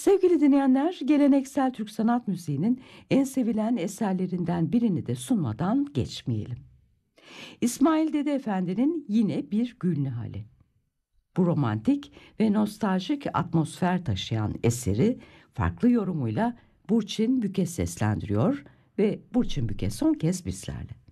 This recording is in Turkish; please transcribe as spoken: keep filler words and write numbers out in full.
Sevgili dinleyenler, geleneksel Türk sanat müziğinin en sevilen eserlerinden birini de sunmadan geçmeyelim. İsmail Dede Efendi'nin Yine Bir Gül Nihali. Bu romantik ve nostaljik atmosfer taşıyan eseri farklı yorumuyla Burçin Büke seslendiriyor ve Burçin Büke son kez bizlerle.